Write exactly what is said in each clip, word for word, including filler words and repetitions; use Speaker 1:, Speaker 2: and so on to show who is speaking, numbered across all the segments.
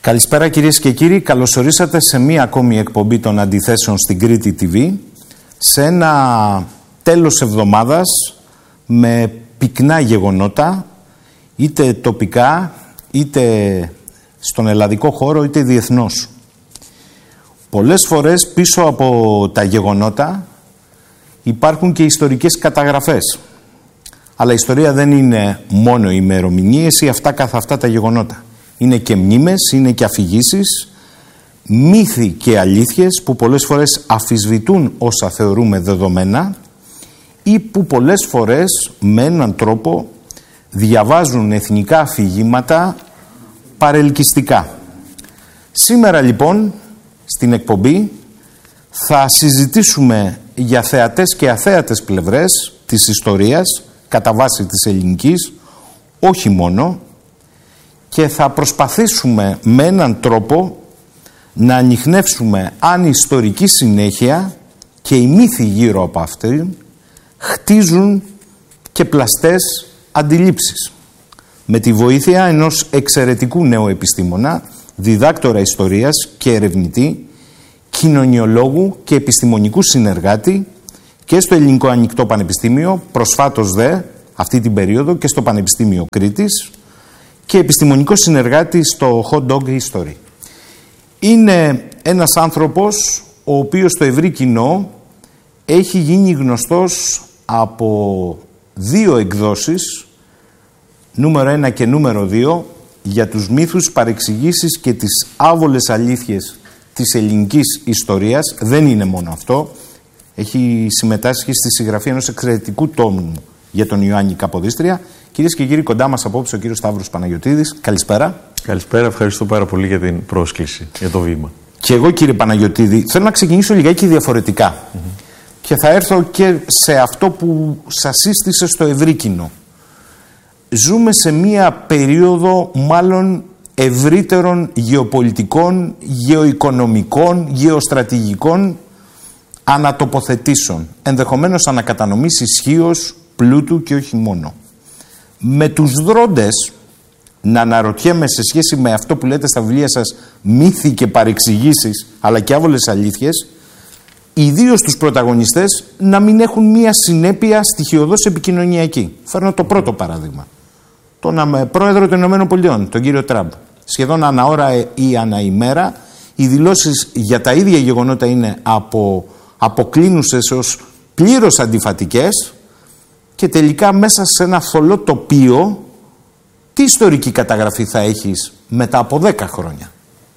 Speaker 1: Καλησπέρα κυρίες και κύριοι, καλώς ορίσατε σε μία ακόμη εκπομπή των Αντιθέσεων στην Κρήτη τι βι, σε ένα τέλος εβδομάδας με πυκνά γεγονότα, είτε τοπικά, είτε στον ελλαδικό χώρο, είτε διεθνώς. Πολλές φορές πίσω από τα γεγονότα υπάρχουν και ιστορικές καταγραφές. Αλλά η ιστορία δεν είναι μόνο ημερομηνίες ή αυτά καθ' αυτά τα γεγονότα. Είναι και μνήμες, είναι και αφηγήσεις, μύθοι και αλήθειες που πολλές φορές αφισβητούν όσα θεωρούμε δεδομένα ή που πολλές φορές με έναν τρόπο διαβάζουν εθνικά αφηγήματα παρελκυστικά. Σήμερα λοιπόν στην εκπομπή θα συζητήσουμε για θεατές και αθέατες πλευρές της ιστορίας κατά βάση της ελληνικής, όχι μόνο, και θα προσπαθήσουμε με έναν τρόπο να ανιχνεύσουμε αν η ιστορική συνέχεια και οι μύθοι γύρω από αυτήν χτίζουν και πλαστές αντιλήψεις. Με τη βοήθεια ενός εξαιρετικού νέου επιστήμονα, διδάκτορα ιστορίας και ερευνητή, κοινωνιολόγου και επιστημονικού συνεργάτη και στο Ελληνικό Ανοιχτό Πανεπιστήμιο, προσφάτως δε αυτή την περίοδο και στο Πανεπιστήμιο Κρήτης, και επιστημονικό συνεργάτη στο Hot Dog History. Είναι ένας άνθρωπος ο οποίος στο ευρύ κοινό έχει γίνει γνωστός από δύο εκδόσεις, νούμερο ένα και νούμερο δύο, για τους μύθους, παρεξηγήσεις και τις άβολες αλήθειες της ελληνικής ιστορίας. Δεν είναι μόνο αυτό. Έχει συμμετάσχει στη συγγραφή ενός εξαιρετικού τόμου για τον Ιωάννη Καποδίστρια. Κυρίες και κύριοι, κοντά μας απόψε ο κύριος Σταύρος Παναγιωτίδης. Καλησπέρα.
Speaker 2: Καλησπέρα, ευχαριστώ πάρα πολύ για την πρόσκληση, για το βήμα.
Speaker 1: Και εγώ, κύριε Παναγιωτίδη, θέλω να ξεκινήσω λιγάκι διαφορετικά. Mm-hmm. Και θα έρθω και σε αυτό που σας σύστησε στο ευρύ κοινό. Ζούμε σε μία περίοδο μάλλον ευρύτερων γεωπολιτικών, γεωοικονομικών, γεωστρατηγικών ανατοποθετήσεων. Ενδεχομένως ανακατανομής ισχύως, πλούτου και όχι μόνο. Με τους δρόντες, να αναρωτιέμαι σε σχέση με αυτό που λέτε στα βιβλία σας, μύθοι και παρεξηγήσεις, αλλά και άβολες αλήθειες, ιδίως τους πρωταγωνιστές να μην έχουν μία συνέπεια στοιχειωδώς επικοινωνιακή. Φέρνω το πρώτο παράδειγμα. Τον πρόεδρο των Ηνωμένων Πολιτειών, τον κύριο Τραμπ. Σχεδόν ανά ώρα ή ανά ημέρα, οι δηλώσεις για τα ίδια γεγονότα είναι από αποκλίνουσες ως πλήρως αντιφατικές. Και τελικά μέσα σε ένα θολό τοπίο, τι ιστορική καταγραφή θα έχεις μετά από δέκα χρόνια?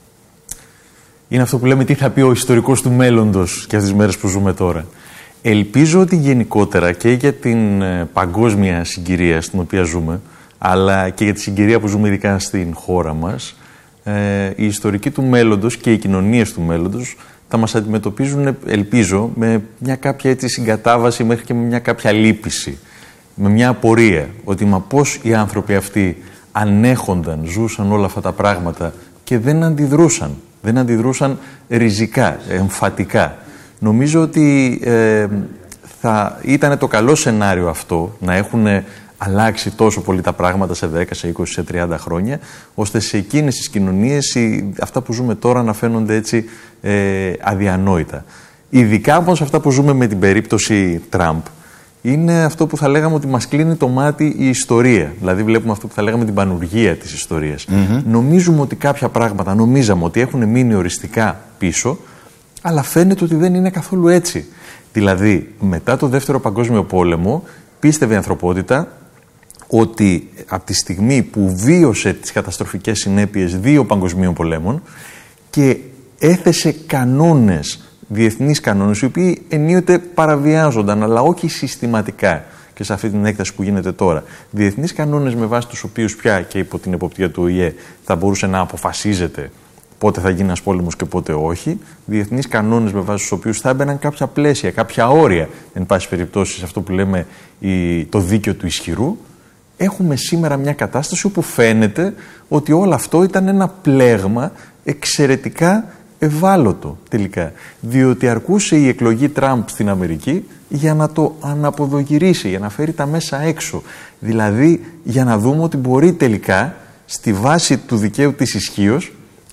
Speaker 2: Είναι αυτό που λέμε τι θα πει ο ιστορικός του μέλλοντος και αυτές τις μέρες που ζούμε τώρα. Ελπίζω ότι γενικότερα και για την παγκόσμια συγκυρία στην οποία ζούμε, αλλά και για τη συγκυρία που ζούμε ειδικά στην χώρα μας, ε, οι ιστορικοί του μέλλοντος και οι κοινωνίες του μέλλοντος θα μας αντιμετωπίζουν, ελπίζω, με μια κάποια έτσι συγκατάβαση μέχρι και με μια κάποια λύπηση. Με μια απορία ότι μα πώς οι άνθρωποι αυτοί ανέχονταν, ζούσαν όλα αυτά τα πράγματα και δεν αντιδρούσαν. Δεν αντιδρούσαν ριζικά, εμφατικά. Νομίζω ότι ε, θα ήταν το καλό σενάριο αυτό, να έχουν αλλάξει τόσο πολύ τα πράγματα σε δέκα, σε είκοσι, σε τριάντα χρόνια, ώστε σε εκείνες τις κοινωνίες οι, αυτά που ζούμε τώρα να φαίνονται έτσι ε, αδιανόητα. Ειδικά όμως αυτά που ζούμε με την περίπτωση Τραμπ, είναι αυτό που θα λέγαμε ότι μας κλείνει το μάτι η ιστορία. Δηλαδή βλέπουμε αυτό που θα λέγαμε την πανουργία της ιστορίας. Mm-hmm. Νομίζουμε ότι κάποια πράγματα, νομίζαμε ότι έχουν μείνει οριστικά πίσω, αλλά φαίνεται ότι δεν είναι καθόλου έτσι. Δηλαδή μετά το Δεύτερο Παγκόσμιο Πόλεμο πίστευε η ανθρωπότητα ότι από τη στιγμή που βίωσε τις καταστροφικές συνέπειες δύο παγκοσμίων πολέμων και έθεσε κανόνες, διεθνείς κανόνες, οι οποίοι ενίοτε παραβιάζονταν, αλλά όχι συστηματικά και σε αυτή την έκταση που γίνεται τώρα. Διεθνείς κανόνες με βάση τους οποίους πια και υπό την εποπτεία του Ο Η Ε θα μπορούσε να αποφασίζεται πότε θα γίνει ένας πόλεμος και πότε όχι. Διεθνείς κανόνες με βάση τους οποίους θα έμπαιναν κάποια πλαίσια, κάποια όρια, εν πάση περιπτώσει, σε αυτό που λέμε η, το δίκαιο του ισχυρού. Έχουμε σήμερα μια κατάσταση όπου φαίνεται ότι όλο αυτό ήταν ένα πλέγμα εξαιρετικά ευάλωτο τελικά. Διότι αρκούσε η εκλογή Τραμπ στην Αμερική για να το αναποδογυρίσει, για να φέρει τα μέσα έξω. Δηλαδή για να δούμε ότι μπορεί τελικά στη βάση του δικαίου της ισχύως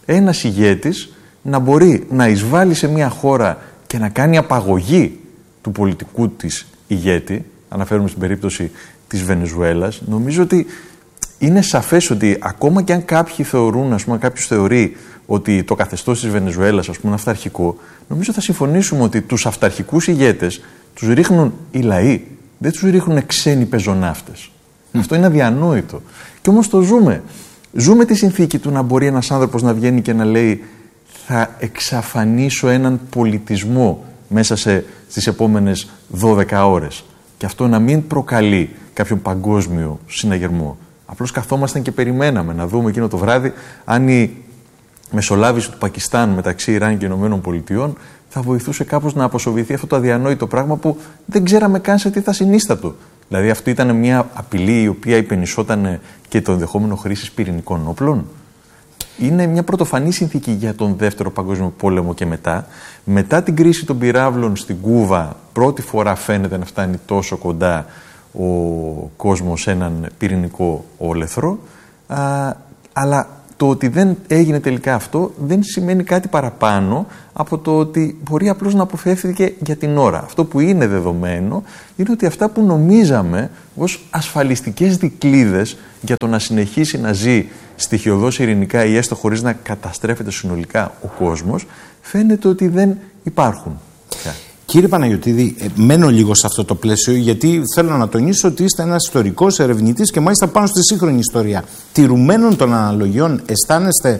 Speaker 2: ένας ηγέτης να μπορεί να εισβάλλει σε μια χώρα και να κάνει απαγωγή του πολιτικού της ηγέτη, αναφέρουμε στην περίπτωση της Βενεζουέλας, νομίζω ότι είναι σαφές ότι ακόμα και αν κάποιοι θεωρούν, ας πούμε, κάποιος θεωρεί ότι το καθεστώς της Βενεζουέλας, ας πούμε, είναι αυταρχικό, νομίζω θα συμφωνήσουμε ότι τους αυταρχικούς ηγέτες τους ρίχνουν οι λαοί, δεν τους ρίχνουν ξένοι πεζοναύτες. Mm. Αυτό είναι αδιανόητο. Και όμως το ζούμε. Ζούμε τη συνθήκη του να μπορεί ένας άνθρωπος να βγαίνει και να λέει θα εξαφανίσω έναν πολιτισμό μέσα σε, στις επόμενες δώδεκα ώρες. Και αυτό να μην προκαλεί κάποιον παγκόσμιο συναγερμό. Απλώς καθόμασταν και περιμέναμε να δούμε εκείνο το βράδυ αν η μεσολάβηση του Πακιστάν μεταξύ Ιράν και Ηνωμένων Πολιτειών θα βοηθούσε κάπως να αποσοβηθεί αυτό το αδιανόητο πράγμα που δεν ξέραμε καν σε τι θα συνίστατο. Δηλαδή, αυτή ήταν μια απειλή η οποία υπενισόταν και το ενδεχόμενο χρήσης πυρηνικών όπλων. Είναι μια πρωτοφανή συνθήκη για τον Δεύτερο Παγκόσμιο Πόλεμο και μετά. Μετά την κρίση των πυράβλων στην Κούβα, πρώτη φορά φαίνεται να φτάνει τόσο κοντά ο κόσμος σε έναν πυρηνικό όλεθρο. Α, αλλά το ότι δεν έγινε τελικά αυτό δεν σημαίνει κάτι παραπάνω από το ότι μπορεί απλώς να αποφεύθηκε για την ώρα. Αυτό που είναι δεδομένο είναι ότι αυτά που νομίζαμε ως ασφαλιστικές δικλείδες για το να συνεχίσει να ζει στοιχειωδώς ειρηνικά ή έστω χωρίς να καταστρέφεται συνολικά ο κόσμος, φαίνεται ότι δεν υπάρχουν.
Speaker 1: Κύριε Παναγιωτίδη, μένω λίγο σε αυτό το πλαίσιο, γιατί θέλω να τονίσω ότι είστε ένας ιστορικός ερευνητής και μάλιστα πάνω στη σύγχρονη ιστορία. Τηρουμένων των αναλογιών, αισθάνεστε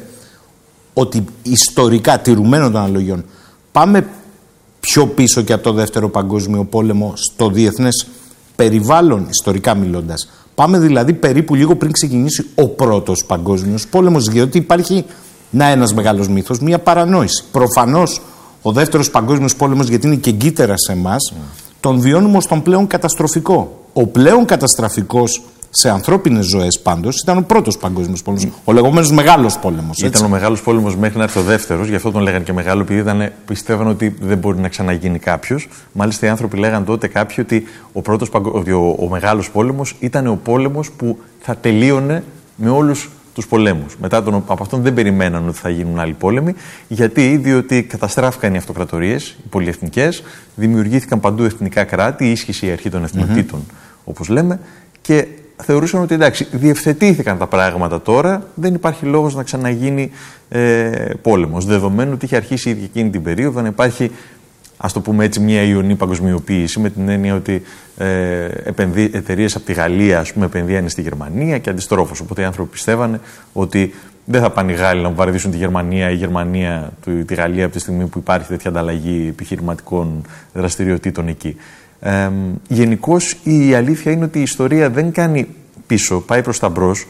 Speaker 1: ότι ιστορικά τηρουμένων των αναλογιών πάμε πιο πίσω και από το Δεύτερο Παγκόσμιο Πόλεμο στο διεθνές περιβάλλον, ιστορικά μιλώντας? Πάμε δηλαδή περίπου λίγο πριν ξεκινήσει ο Πρώτος Παγκόσμιος Πόλεμος, διότι υπάρχει να ένας μεγάλος μύθος, μια παρανόηση. Προφανώς ο Δεύτερος Παγκόσμιος Πόλεμος, γιατί είναι και εγκύτερα σε εμάς, mm. τον βιώνουμε ως τον πλέον καταστροφικό. Ο πλέον καταστροφικός σε ανθρώπινες ζωές πάντως ήταν ο Πρώτος Παγκόσμιος Πόλεμος. Mm. Ο λεγόμενος Μεγάλος Πόλεμος.
Speaker 2: Ήταν έτσι ο Μεγάλος Πόλεμος μέχρι να έρθει ο Δεύτερος, γι' αυτό τον λέγανε και μεγάλο, επειδή ήταν, πιστεύαν ότι δεν μπορεί να ξαναγίνει κάποιος. Μάλιστα οι άνθρωποι λέγαν τότε κάποιοι ότι ο, πρώτος, ότι ο, ο Μεγάλος Πόλεμος ήταν ο πόλεμος που θα τελείωνε με όλους τους πολέμους. Μετά τον, από αυτόν δεν περιμέναν ότι θα γίνουν άλλοι πόλεμοι. Γιατί? Διότι καταστράφηκαν οι αυτοκρατορίες, οι πολυεθνικές, δημιουργήθηκαν παντού εθνικά κράτη, ίσχυσε η αρχή των εθνοτήτων, mm-hmm. όπως λέμε, και θεωρούσαν ότι εντάξει, διευθετήθηκαν τα πράγματα τώρα, δεν υπάρχει λόγος να ξαναγίνει ε, πόλεμος. Δεδομένου ότι είχε αρχίσει ήδη εκείνη την περίοδο να υπάρχει, ας το πούμε έτσι, μια ιονή παγκοσμιοποίηση, με την έννοια ότι ε, εταιρείες από τη Γαλλία, ας πούμε, επενδύανε στη Γερμανία και αντιστρόφως. Οπότε οι άνθρωποι πιστεύανε ότι δεν θα πάνε οι Γάλλοι να βομβαρδίσουν τη Γερμανία, η Γερμανία τη Γαλλία από τη στιγμή που υπάρχει τέτοια ανταλλαγή επιχειρηματικών δραστηριοτήτων εκεί. Ε, γενικώς η αλήθεια είναι ότι η ιστορία δεν κάνει πίσω, πάει προς τα μπρος.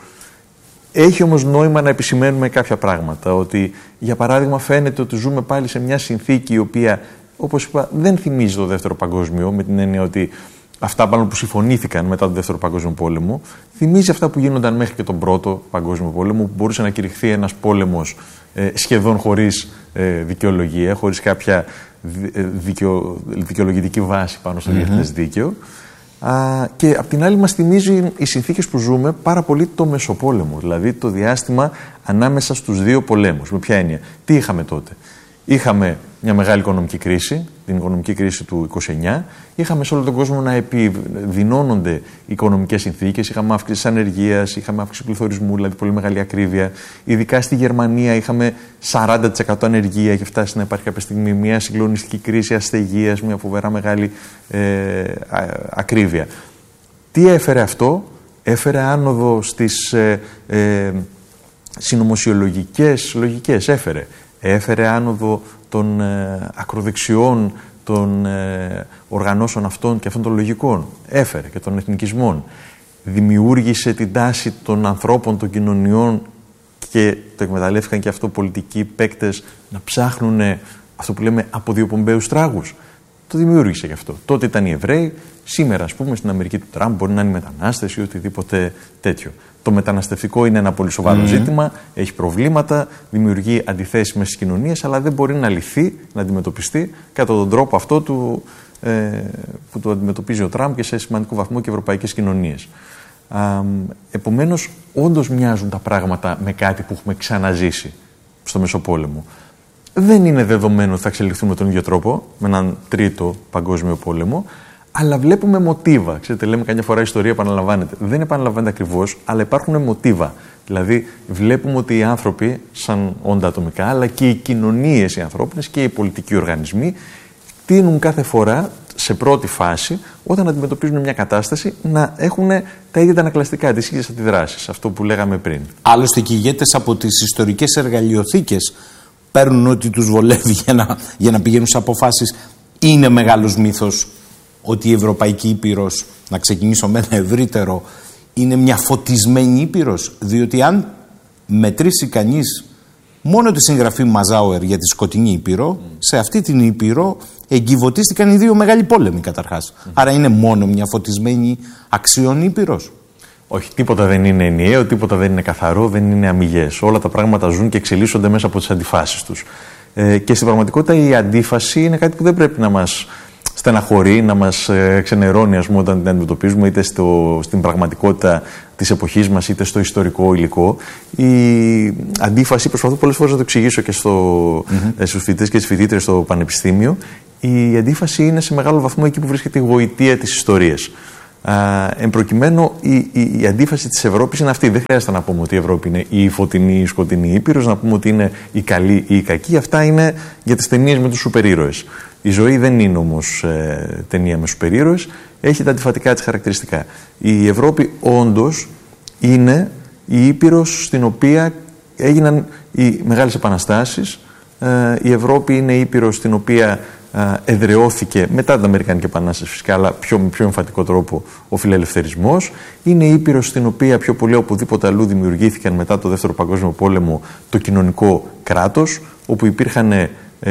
Speaker 2: Έχει όμως νόημα να επισημαίνουμε κάποια πράγματα. Ότι, για παράδειγμα, φαίνεται ότι ζούμε πάλι σε μια συνθήκη η οποία, όπως είπα, δεν θυμίζει το Δεύτερο Παγκόσμιο, με την έννοια ότι αυτά πάνω που συμφωνήθηκαν μετά τον Δεύτερο Παγκόσμιο Πόλεμο, θυμίζει αυτά που γίνονταν μέχρι και τον Πρώτο Παγκόσμιο Πόλεμο, που μπορούσε να κηρυχθεί ένας πόλεμος ε, σχεδόν χωρίς ε, δικαιολογία, χωρίς κάποια δικαιο, δικαιολογητική βάση πάνω στο mm-hmm. διεθνές δίκαιο. Α, και απ' την άλλη μας θυμίζει οι συνθήκες που ζούμε πάρα πολύ το Μεσοπόλεμο, δηλαδή το διάστημα ανάμεσα στους δύο πολέμους. Με ποια έννοια? Τι είχαμε τότε? Είχαμε μια μεγάλη οικονομική κρίση, την οικονομική κρίση του είκοσι εννιά. Είχαμε σε όλο τον κόσμο να επιδεινώνονται οι οικονομικές συνθήκες. Είχαμε αύξηση ανεργίας, είχαμε αύξηση πληθωρισμού, δηλαδή πολύ μεγάλη ακρίβεια. Ειδικά στη Γερμανία είχαμε σαράντα τοις εκατό ανεργία. Είχε φτάσει να υπάρχει κάποια στιγμή μια συγκλονιστική κρίση ασθεγίας, μια φοβερά μεγάλη ε, ακρίβεια. Τι έφερε αυτό? Έφερε άνοδο στις ε, ε, συνωμοσιολογικές λογικές. Έφερε. Έφερε άνοδο των ε, ακροδεξιών, των ε, οργανώσεων αυτών και αυτών των λογικών. Έφερε και των εθνικισμών. Δημιούργησε την τάση των ανθρώπων, των κοινωνιών, και το εκμεταλλεύτηκαν και αυτό πολιτικοί παίκτες να ψάχνουν αυτό που λέμε αποδιοπομπαίους τράγους. Το δημιούργησε γι' αυτό. Τότε ήταν οι Εβραίοι, σήμερα, ας πούμε, στην Αμερική του Τραμπ μπορεί να είναι οι μετανάστες ή οτιδήποτε τέτοιο. Το μεταναστευτικό είναι ένα πολύ σοβαρό mm-hmm. ζήτημα, έχει προβλήματα, δημιουργεί αντιθέσεις μέσα στις κοινωνίες, αλλά δεν μπορεί να λυθεί, να αντιμετωπιστεί κατά τον τρόπο αυτό του, ε, που το αντιμετωπίζει ο Τραμπ και σε σημαντικό βαθμό και ευρωπαϊκές κοινωνίες. Α, επομένως, όντως μοιάζουν τα πράγματα με κάτι που έχουμε ξαναζήσει. στο Μεσοπόλεμο. Δεν είναι δεδομένο ότι θα εξελιχθούν με τον ίδιο τρόπο, με έναν τρίτο παγκόσμιο πόλεμο, αλλά βλέπουμε μοτίβα. Ξέρετε, λέμε καμιά φορά η ιστορία επαναλαμβάνεται. Δεν επαναλαμβάνεται ακριβώς, αλλά υπάρχουν μοτίβα. Δηλαδή, βλέπουμε ότι οι άνθρωποι, σαν όντα ατομικά, αλλά και οι κοινωνίες οι ανθρώπινες και οι πολιτικοί οργανισμοί, τείνουν κάθε φορά, σε πρώτη φάση, όταν αντιμετωπίζουν μια κατάσταση, να έχουν τα ίδια τα ανακλαστικά, τις ίδιες αντιδράσεις. Αυτό που λέγαμε πριν.
Speaker 1: Άλλωστε, και οι ηγέτες από τις ιστορικές εργαλειοθήκες παίρνουν ό,τι τους βολεύει για να, για να πηγαίνουν σε αποφάσεις. Είναι μεγάλος μύθος ότι η Ευρωπαϊκή Ήπειρος, να ξεκινήσω με ένα ευρύτερο, είναι μια φωτισμένη Ήπειρος, διότι αν μετρήσει κανείς μόνο τη συγγραφή Μαζάουερ για τη σκοτεινή Ήπειρο, mm. σε αυτή την Ήπειρο εγκυβωτίστηκαν οι δύο μεγάλοι πόλεμοι καταρχάς. Mm. Άρα είναι μόνο μια φωτισμένη αξιών Ήπειρος.
Speaker 2: Όχι, τίποτα δεν είναι ενιαίο, τίποτα δεν είναι καθαρό, δεν είναι αμιγές. Όλα τα πράγματα ζουν και εξελίσσονται μέσα από τις αντιφάσεις τους. Ε, και στην πραγματικότητα η αντίφαση είναι κάτι που δεν πρέπει να μας στεναχωρεί, να μας ξενερώνει, ας πούμε, όταν την αντιμετωπίζουμε, είτε στο, στην πραγματικότητα της εποχής μας, είτε στο ιστορικό υλικό. Η αντίφαση, προσπαθώ πολλές φορές να το εξηγήσω και στο, mm-hmm. στους φοιτητές και τις φοιτήτρες στο πανεπιστήμιο, η αντίφαση είναι σε μεγάλο βαθμό εκεί που βρίσκεται η γοητεία της ιστορίας. Uh, εν προκειμένου, η, η, η αντίφαση της Ευρώπης είναι αυτή. Δεν χρειάζεται να πούμε ότι η Ευρώπη είναι η φωτεινή ή η σκοτεινή Ήπειρος, να πούμε ότι είναι η καλή ή η κακή. Αυτά είναι για τις ταινίες με τους σούπερ ήρωες. Η ζωή δεν είναι όμως ε, ταινία με σούπερ ήρωες. Έχει τα αντιφατικά της χαρακτηριστικά. Η Ευρώπη όντως είναι η Ήπειρος στην οποία έγιναν οι μεγάλες επαναστάσεις. Ε, η Ευρώπη είναι η Ήπειρος στην οποία εδραιώθηκε μετά την Αμερικανική Επανάσταση, φυσικά, αλλά πιο, με πιο εμφατικό τρόπο, ο φιλελευθερισμός. Είναι η Ήπειρος στην οποία πιο πολύ οπουδήποτε αλλού δημιουργήθηκαν μετά το Δεύτερο Παγκόσμιο Πόλεμο το κοινωνικό κράτος, όπου υπήρχαν ε,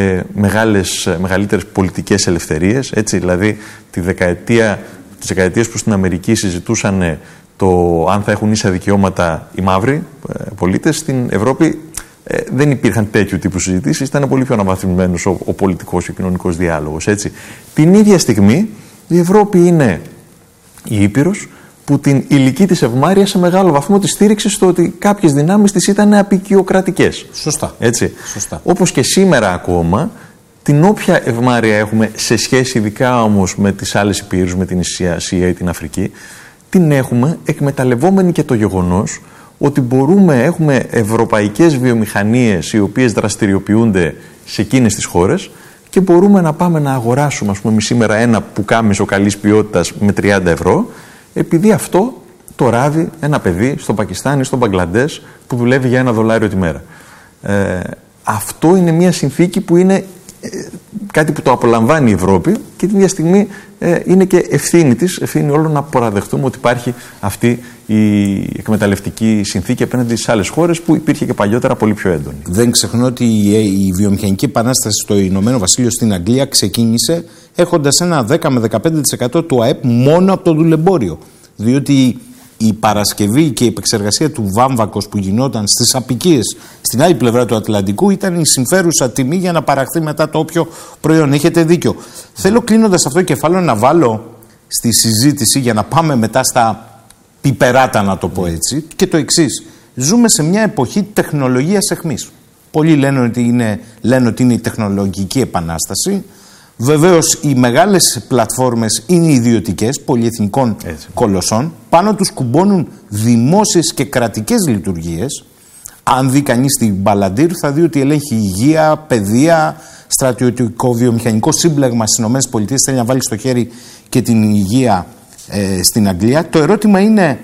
Speaker 2: μεγάλες, μεγαλύτερες πολιτικές ελευθερίες. Έτσι, δηλαδή, τη δεκαετία, τις δεκαετίες που στην Αμερική συζητούσαν το αν θα έχουν ίσα δικαιώματα οι μαύροι ε, πολίτες, στην Ευρώπη Ε, δεν υπήρχαν τέτοιου τύπου συζητήσεις, ήταν πολύ πιο αναβαθμισμένος ο, ο πολιτικός και ο κοινωνικός διάλογος. Έτσι. Την ίδια στιγμή η Ευρώπη είναι η Ήπειρος που την ηλική της ευμάρεια σε μεγάλο βαθμό τη στήριξε στο ότι κάποιες δυνάμεις της ήταν απικιοκρατικές.
Speaker 1: Σωστά.
Speaker 2: Έτσι.
Speaker 1: Σωστά.
Speaker 2: Όπως και σήμερα ακόμα, την όποια ευμάρεια έχουμε σε σχέση ειδικά όμως με τις άλλες υπήρους, με την Ασία ή την Αφρική, την έχουμε εκμεταλλευόμενη και το γεγονός ότι μπορούμε, έχουμε ευρωπαϊκές βιομηχανίες οι οποίες δραστηριοποιούνται σε εκείνες τις χώρες και μπορούμε να πάμε να αγοράσουμε, ας πούμε, σήμερα ένα πουκάμισο καλής ποιότητας με τριάντα ευρώ, επειδή αυτό το ράβει ένα παιδί στο Πακιστάν ή στο Μπαγκλαντές που δουλεύει για ένα δολάριο τη μέρα. Ε, αυτό είναι μια συνθήκη που είναι ε, κάτι που το απολαμβάνει η Ευρώπη και την ίδια στιγμή ε, είναι και ευθύνη της, ευθύνη όλων να παραδεχτούμε ότι υπάρχει αυτή η εκμεταλλευτική συνθήκη απέναντι στις άλλες χώρες που υπήρχε και παλιότερα πολύ πιο έντονη.
Speaker 1: Δεν ξεχνώ ότι η βιομηχανική επανάσταση στο Ηνωμένο Βασίλειο, στην Αγγλία, ξεκίνησε έχοντας ένα δέκα με δεκαπέντε τοις εκατό του ΑΕΠ μόνο από το δουλεμπόριο. Διότι η παρασκευή και η επεξεργασία του βάμβακος που γινόταν στις αποικίες στην άλλη πλευρά του Ατλαντικού ήταν η συμφέρουσα τιμή για να παραχθεί μετά το όποιο προϊόν. Έχετε δίκιο. Θέλω, κλείνοντας αυτό το κεφάλαιο, να βάλω στη συζήτηση, για να πάμε μετά στα πιπεράτα, να το πω έτσι, και το εξής. Ζούμε σε μια εποχή τεχνολογίας αιχμής. Πολλοί λένε ότι είναι, λένε ότι είναι η τεχνολογική επανάσταση. Βεβαίως οι μεγάλες πλατφόρμες είναι ιδιωτικές, πολυεθνικών έτσι. κολοσσών. Πάνω τους κουμπώνουν δημόσιες και κρατικές λειτουργίες. Αν δει κανείς την Μπαλαντήρ θα δει ότι ελέγχει υγεία, παιδεία, στρατιωτικό βιομηχανικό σύμπλεγμα στις ΗΠΑ. Θέλει να βάλει στο χέρι και την υγεία ε, στην Αγγλία. Το ερώτημα είναι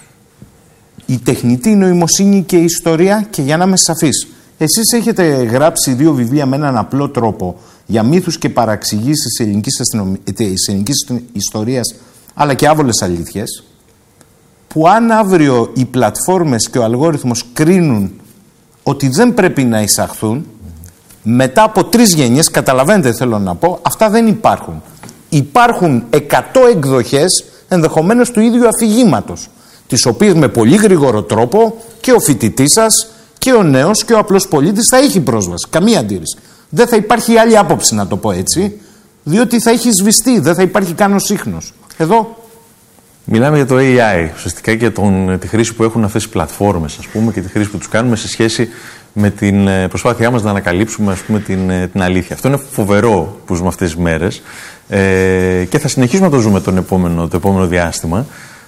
Speaker 1: η τεχνητή νοημοσύνη και η ιστορία, και για να είμαι σαφής. Εσείς έχετε γράψει δύο βιβλία με έναν απλό τρόπο για μύθους και παραξηγήσεις της ελληνικής, αστυνομι... της ελληνικής ιστορίας, αλλά και άβολες αλήθειες, που αν αύριο οι πλατφόρμες και ο αλγόριθμος κρίνουν ότι δεν πρέπει να εισαχθούν, μετά από τρεις γενιές, καταλαβαίνετε θέλω να πω, αυτά δεν υπάρχουν. Υπάρχουν εκατό εκδοχές ενδεχομένως του ίδιου αφηγήματος, τις οποίες με πολύ γρήγορο τρόπο και ο φοιτητής σας και ο νέος και ο απλός πολίτης θα έχει πρόσβαση. Καμία αντίρρηση. Δεν θα υπάρχει άλλη άποψη, να το πω έτσι, διότι θα έχει σβηστεί, δεν θα υπάρχει καν ο σύχνος. Εδώ.
Speaker 2: Μιλάμε για το έι άι, ουσιαστικά και τον, τη χρήση που έχουν αυτές οι πλατφόρμες, ας πούμε, και τη χρήση που τους κάνουμε σε σχέση με την προσπάθειά μας να ανακαλύψουμε, ας πούμε, την, την αλήθεια. Αυτό είναι φοβερό που ζούμε αυτές τις μέρες ε, και θα συνεχίσουμε να το ζούμε τον επόμενο, το επόμενο διάστημα.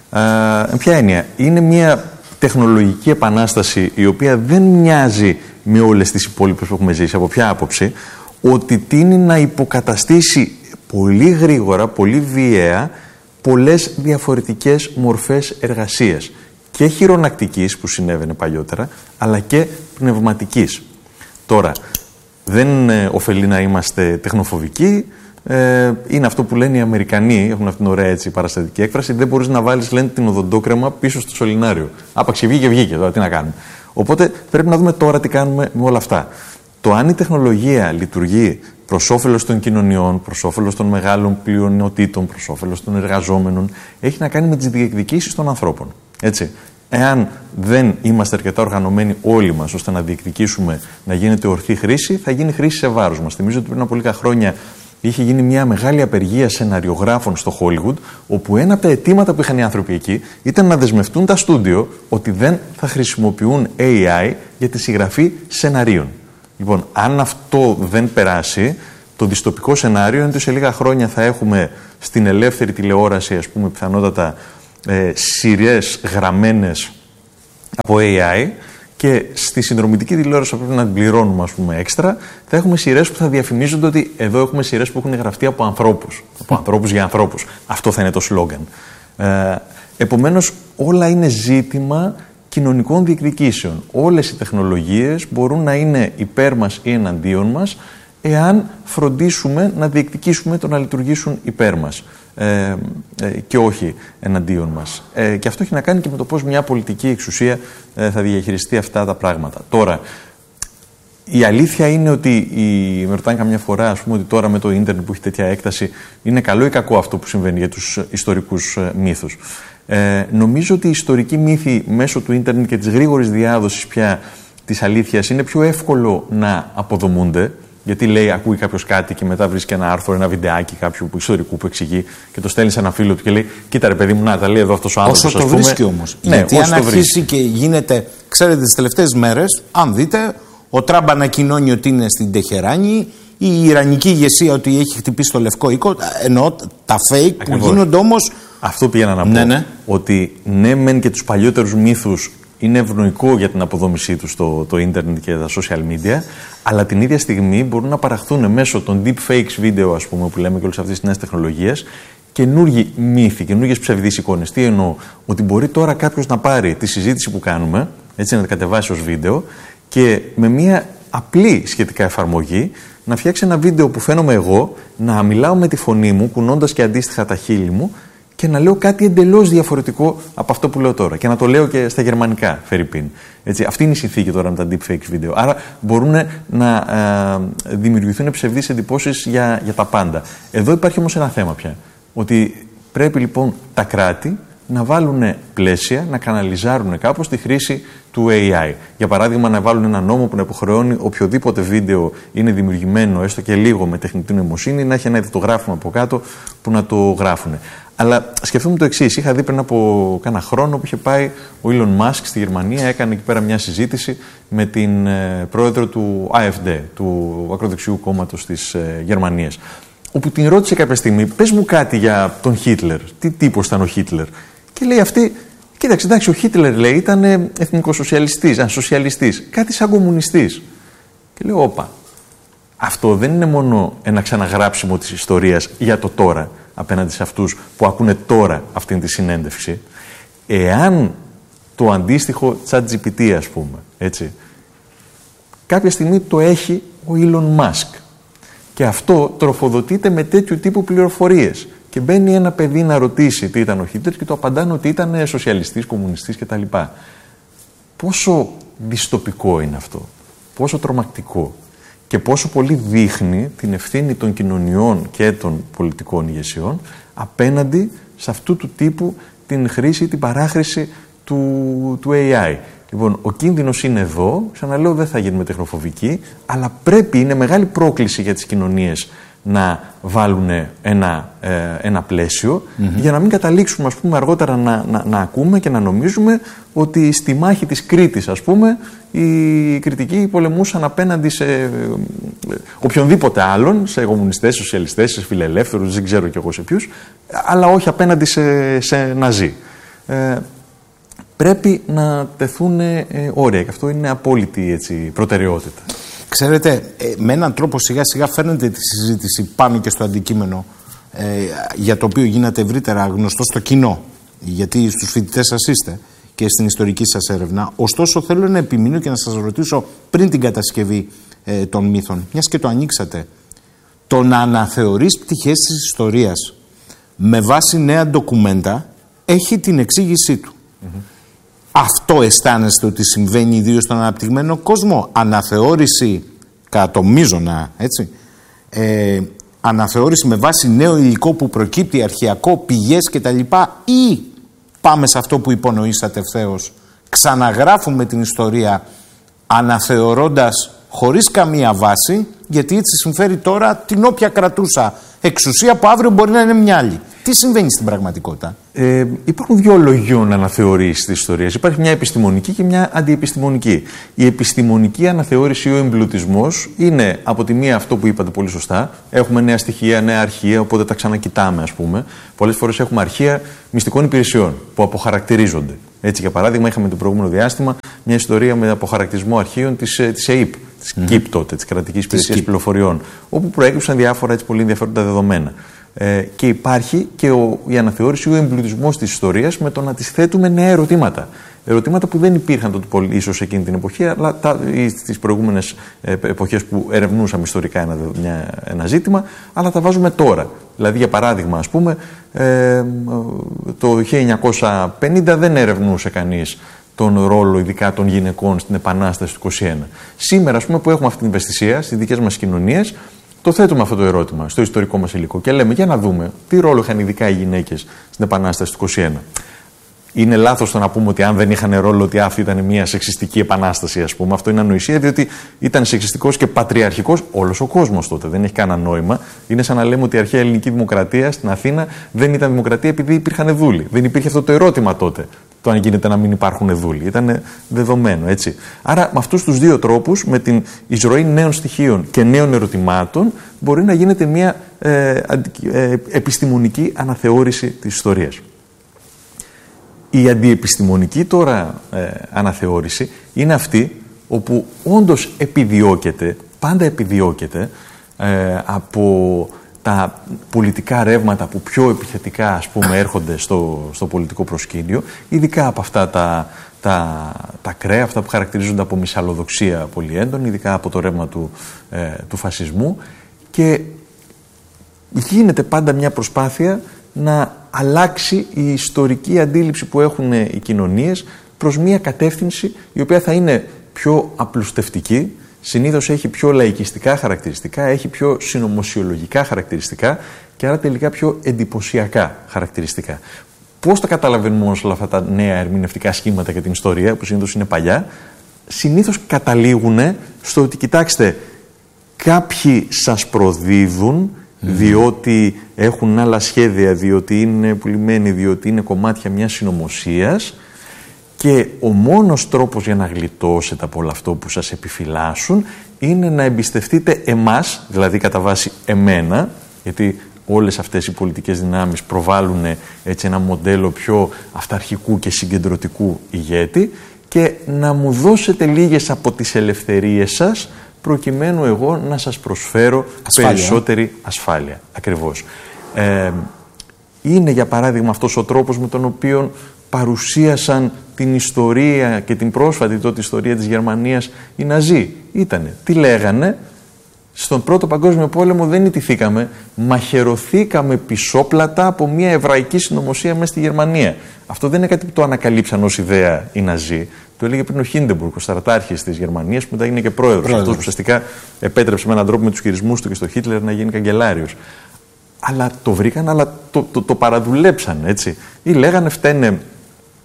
Speaker 2: Ε, ποια έννοια? Είναι μια τεχνολογική επανάσταση η οποία δεν μοιάζει με όλες τις υπόλοιπες που έχουμε ζήσει. Από ποια άποψη? Ότι τείνει να υποκαταστήσει πολύ γρήγορα, πολύ βίαια, πολλές διαφορετικές μορφές εργασίας. Και χειρονακτικής που συνέβαινε παλιότερα, αλλά και πνευματικής. Τώρα, δεν ε, ωφελεί να είμαστε τεχνοφοβικοί. Ε, είναι αυτό που λένε οι Αμερικανοί, έχουν αυτήν την ωραία έτσι παραστατική έκφραση. Δεν μπορείς να βάλεις, λένε, την οδοντόκρεμα πίσω στο σωληνάριο. Άπαξε βγήκε, βγήκε. Τώρα τι να κάνουμε? Οπότε πρέπει να δούμε τώρα τι κάνουμε με όλα αυτά. Το αν η τεχνολογία λειτουργεί προς όφελος των κοινωνιών, προς όφελος των μεγάλων πλειονοτήτων, προς όφελος των εργαζόμενων, έχει να κάνει με τις διεκδικήσεις των ανθρώπων. Έτσι. Εάν δεν είμαστε αρκετά οργανωμένοι όλοι μας ώστε να διεκδικήσουμε να γίνεται ορθή χρήση, θα γίνει χρήση σε βάρος μας. Θυμίζω ότι πριν από λίγα χρόνια είχε γίνει μια μεγάλη απεργία σεναριογράφων στο Hollywood, όπου ένα από τα αιτήματα που είχαν οι άνθρωποι εκεί ήταν να δεσμευτούν τα στούντιο ότι δεν θα χρησιμοποιούν έι άι για τη συγγραφή σεναρίων. Λοιπόν, αν αυτό δεν περάσει, το δυστοπικό σενάριο είναι ότι σε λίγα χρόνια θα έχουμε στην ελεύθερη τηλεόραση, ας πούμε, πιθανότατα ε, σειρές γραμμένες από έι άι και στη συνδρομητική τηλεόραση που πρέπει να την πληρώνουμε, ας πούμε, έξτρα, θα έχουμε σειρές που θα διαφημίζονται ότι εδώ έχουμε σειρές που έχουν γραφτεί από ανθρώπους. Από ανθρώπους για ανθρώπους. Αυτό θα είναι το σλόγγαν. Ε, επομένως, όλα είναι ζήτημα κοινωνικών διεκδικήσεων. Όλες οι τεχνολογίες μπορούν να είναι υπέρ μας ή εναντίον μας, εάν φροντίσουμε να διεκδικήσουμε το να λειτουργήσουν υπέρ μας ε, ε, και όχι εναντίον μας. Ε, και αυτό έχει να κάνει και με το πώς μια πολιτική εξουσία ε, θα διαχειριστεί αυτά τα πράγματα. Τώρα, η αλήθεια είναι ότι, η, με ρωτάνε καμιά φορά, ας πούμε, ότι τώρα με το ίντερνετ που έχει τέτοια έκταση, είναι καλό ή κακό αυτό που συμβαίνει για τους ιστορικούς ε, μύθους. Ε, νομίζω ότι οι ιστορικοί μύθοι μέσω του ίντερνετ και της γρήγορης διάδοσης πια της αλήθειας είναι πιο εύκολο να αποδομούνται. Γιατί λέει, ακούει κάποιος κάτι και μετά βρίσκει ένα άρθρο, ένα βιντεάκι κάποιου που ιστορικού που εξηγεί και το στέλνει σε ένα φίλο του και λέει: Κοίτα, ρε παιδί μου, να τα λέει εδώ αυτός ο άνθρωπος.
Speaker 1: Όσο το πούμε, βρίσκει όμως. Ναι, γιατί αν αρχίσει και γίνεται, ξέρετε, τις τελευταίες μέρες, αν δείτε, ο Τραμπ ανακοινώνει ότι είναι στην Τεχεράνη, η Ιρανική ηγεσία ότι έχει χτυπήσει το Λευκό Οίκο. Εννοώ τα fake Ακριβώς. που γίνονται όμως.
Speaker 2: Αυτό πήγαινα να πω. Ναι, ναι. Ότι ναι, μεν και τους παλιότερους μύθους είναι ευνοϊκό για την αποδόμησή τους το, το ίντερνετ και τα social media, αλλά την ίδια στιγμή μπορούν να παραχθούν μέσω των deepfakes βίντεο, ας πούμε, που λέμε και όλες αυτές τις νέες τεχνολογίες, καινούργιοι μύθοι, καινούργιες ψευδείς εικόνες. Τι εννοώ? Ότι μπορεί τώρα κάποιος να πάρει τη συζήτηση που κάνουμε, έτσι να την κατεβάσει ως βίντεο και με μια απλή σχετικά εφαρμογή να φτιάξει ένα βίντεο που φαίνομαι εγώ, να μιλάω με τη φωνή μου, κουνώντας και αντίστοιχα τα χείλη μου, και να λέω κάτι εντελώς διαφορετικό από αυτό που λέω τώρα. Και να το λέω και στα γερμανικά, φερειπίν. Έτσι, αυτή είναι η συνθήκη τώρα με τα deepfakes βίντεο. Άρα μπορούν να ε, δημιουργηθούν ψευδείς εντυπώσεις για, για τα πάντα. Εδώ υπάρχει όμως ένα θέμα πια. Ότι πρέπει λοιπόν τα κράτη να βάλουν πλαίσια, να καναλιζάρουν κάπως τη χρήση του έι άι. Για παράδειγμα, να βάλουν ένα νόμο που να υποχρεώνει οποιοδήποτε βίντεο είναι δημιουργημένο, έστω και λίγο με τεχνητή νοημοσύνη, να έχει ένα ειδητογράφημα από κάτω που να το γράφουν. Αλλά σκεφτούμε το εξής. Είχα δει πριν από κάνα χρόνο που είχε πάει ο Elon Musk στη Γερμανία, έκανε εκεί πέρα μια συζήτηση με την ε, πρόεδρο του έι εφ ντι, του ακροδεξιού κόμματος της ε, Γερμανίας. Όπου την ρώτησε κάποια στιγμή, πες μου κάτι για τον Χίτλερ. Τι τύπος ήταν ο Χίτλερ? Και λέει αυτή, κοίταξε, εντάξει, ο Χίτλερ, λέει, ήταν εθνικοσοσιαλιστής, αν σοσιαλιστής, κάτι σαν κομμουνιστής. Και λέω, όπα, αυτό δεν είναι μόνο ένα ξαναγράψιμο της ιστορίας για το τώρα, απέναντι σε αυτούς που ακούνε τώρα αυτήν τη συνέντευξη. Εάν το αντίστοιχο ChatGPT, ας πούμε, έτσι, κάποια στιγμή το έχει ο Elon Musk και αυτό τροφοδοτείται με τέτοιου τύπου πληροφορίες και μπαίνει ένα παιδί να ρωτήσει τι ήταν ο Χίτλερ και το απαντάνε ότι ήταν σοσιαλιστής, κομμουνιστής κτλ. Πόσο δυστοπικό είναι αυτό, πόσο τρομακτικό και πόσο πολύ δείχνει την ευθύνη των κοινωνιών και των πολιτικών ηγεσιών απέναντι σε αυτού του τύπου την χρήση, την παράχρηση του, του έι άι. Λοιπόν, ο κίνδυνος είναι εδώ, ξαναλέω, δεν θα γίνουμε τεχνοφοβικοί, αλλά πρέπει, είναι μεγάλη πρόκληση για τις κοινωνίες να βάλουν ένα, ε, ένα πλαίσιο
Speaker 1: mm-hmm.
Speaker 2: για να μην καταλήξουμε, ας πούμε, αργότερα να, να, να ακούμε και να νομίζουμε ότι στη μάχη της Κρήτης, ας πούμε, οι κριτικοί πολεμούσαν απέναντι σε ε, οποιονδήποτε άλλον, σε κομμουνιστές, σοσιαλιστές, σε φιλελεύθερους, δεν ξέρω κι εγώ σε ποιους, αλλά όχι απέναντι σε, σε ναζί. Ε, πρέπει να τεθούν ε, όρια και αυτό είναι απόλυτη, έτσι, προτεραιότητα.
Speaker 1: Ξέρετε, με έναν τρόπο σιγά σιγά φέρνετε τη συζήτηση πάνω και στο αντικείμενο ε, για το οποίο γίνεται ευρύτερα γνωστό στο κοινό, γιατί στους φοιτητές σας είστε και στην ιστορική σας έρευνα. Ωστόσο θέλω να επιμείνω και να σας ρωτήσω πριν την κατασκευή ε, των μύθων, μιας και το ανοίξατε, το να αναθεωρείς πτυχές της ιστορίας με βάση νέα ντοκουμέντα έχει την εξήγησή του. Mm-hmm. Αυτό αισθάνεστε ότι συμβαίνει ιδίως στον αναπτυγμένο κόσμο? Αναθεώρηση κατά το μείζωνα, έτσι, ε, αναθεώρηση με βάση νέο υλικό που προκύπτει, αρχαιακό, πηγές κτλ. Ή πάμε σε αυτό που υπονοήσατε ευθέως, ξαναγράφουμε την ιστορία αναθεωρώντας χωρίς καμία βάση, γιατί έτσι συμφέρει τώρα την όποια κρατούσα εξουσία που αύριο μπορεί να είναι μια άλλη. Τι συμβαίνει στην πραγματικότητα?
Speaker 2: Ε, υπάρχουν δύο λογιών αναθεωρήσεις της ιστορίας. Υπάρχει μια επιστημονική και μια αντιεπιστημονική. Η επιστημονική αναθεώρηση ή ο εμπλουτισμός είναι από τη μία αυτό που είπατε πολύ σωστά. Έχουμε νέα στοιχεία, νέα αρχεία, οπότε τα ξανακοιτάμε, ας πούμε. Πολλές φορές έχουμε αρχεία μυστικών υπηρεσιών που αποχαρακτηρίζονται. Έτσι, για παράδειγμα, είχαμε το προηγούμενο διάστημα μια ιστορία με αποχαρακτηρισμό αρχείων της, της ΕΙΠ, της mm-hmm. ΚΙΠ τότε, της Κρατικής Υπηρεσίας Πληροφοριών, όπου προέκυψαν διάφορα έτσι, πολύ ενδιαφέροντα δεδομένα. Ε, και υπάρχει και ο, η αναθεώρηση, ο εμπλουτισμός της ιστορίας με το να της θέτουμε νέα ερωτήματα. Ερωτήματα που δεν υπήρχαν τότε πολύ, ίσως εκείνη την εποχή, αλλά τα, στις προηγούμενες ε, εποχές που ερευνούσαμε ιστορικά ένα, μια, ένα ζήτημα, αλλά τα βάζουμε τώρα. Δηλαδή, για παράδειγμα, ας πούμε, ε, το χίλια εννιακόσια πενήντα δεν ερευνούσε κανείς τον ρόλο ειδικά των γυναικών στην Επανάσταση του είκοσι ένα. Σήμερα, ας πούμε, που έχουμε αυτή την ευαισθησία στις δικές μας κοινωνίες, το θέτουμε αυτό το ερώτημα στο ιστορικό μας υλικό και λέμε για να δούμε τι ρόλο είχαν ειδικά οι γυναίκες στην Επανάσταση του είκοσι ένα. Είναι λάθος το να πούμε ότι αν δεν είχαν ρόλο, ότι αυτή ήταν μια σεξιστική επανάσταση, ας πούμε. Αυτό είναι ανοησία, διότι ήταν σεξιστικός και πατριαρχικός όλος ο κόσμος τότε. Δεν έχει κανένα νόημα. Είναι σαν να λέμε ότι η αρχαία ελληνική δημοκρατία στην Αθήνα δεν ήταν δημοκρατία επειδή υπήρχαν δούλοι. Δεν υπήρχε αυτό το ερώτημα τότε. Το αν γίνεται να μην υπάρχουν δούλοι. Ήταν δεδομένο, έτσι. Άρα, με αυτούς τους δύο τρόπους, με την εισρωή νέων στοιχείων και νέων ερωτημάτων, μπορεί να γίνεται μια ε, ε, επιστημονική αναθεώρηση της ιστορίας. Η αντιεπιστημονική τώρα ε, αναθεώρηση είναι αυτή όπου όντως επιδιώκεται, πάντα επιδιώκεται ε, από τα πολιτικά ρεύματα που πιο επιθετικά, ας πούμε, έρχονται στο, στο πολιτικό προσκήνιο, ειδικά από αυτά τα, τα, τα κρέα, αυτά που χαρακτηρίζονται από μυσαλλοδοξία πολύ έντονη, ειδικά από το ρεύμα του, ε, του φασισμού, και γίνεται πάντα μια προσπάθεια να αλλάξει η ιστορική αντίληψη που έχουν οι κοινωνίες προς μια κατεύθυνση η οποία θα είναι πιο απλουστευτική, συνήθως έχει πιο λαϊκιστικά χαρακτηριστικά, έχει πιο συνωμοσιολογικά χαρακτηριστικά και άρα τελικά πιο εντυπωσιακά χαρακτηριστικά. Πώς τα καταλαβαίνουμε όμως όλα αυτά τα νέα ερμηνευτικά σχήματα για την ιστορία, που συνήθως είναι παλιά? Συνήθως καταλήγουν στο ότι, κοιτάξτε, κάποιοι σας προδίδουν Mm. διότι έχουν άλλα σχέδια, διότι είναι πουλημένοι, διότι είναι κομμάτια μιας συνωμοσίας, και ο μόνος τρόπος για να γλιτώσετε από όλο αυτό που σας επιφυλάσσουν είναι να εμπιστευτείτε εμάς, δηλαδή κατά βάση εμένα, γιατί όλες αυτές οι πολιτικές δυνάμεις προβάλλουν έτσι ένα μοντέλο πιο αυταρχικού και συγκεντρωτικού ηγέτη, και να μου δώσετε λίγες από τις ελευθερίες σας προκειμένου εγώ να σας προσφέρω ασφάλεια. Περισσότερη ασφάλεια. Ακριβώς. Ε, είναι, για παράδειγμα, αυτός ο τρόπος με τον οποίο παρουσίασαν την ιστορία και την πρόσφατη τότε ιστορία της Γερμανίας οι Ναζί. Ήτανε, τι λέγανε? Στον Πρώτο Παγκόσμιο Πόλεμο δεν ιτηθήκαμε, μαχαιρωθήκαμε πισόπλατα από μια εβραϊκή συνωμοσία μέσα στη Γερμανία. Αυτό δεν είναι κάτι που το ανακαλύψαν ως ιδέα οι Ναζί. Το έλεγε πριν ο Χίντεμπουργκ, ο στρατάρχης της Γερμανίας, που μετά είναι και πρόεδρος. Αυτός που ουσιαστικά επέτρεψε με έναν τρόπο με τους χειρισμούς του και στο Χίτλερ να γίνει καγκελάριος. Αλλά το βρήκαν, αλλά το, το, το παραδουλέψαν, έτσι. Ή λέγανε φταίνε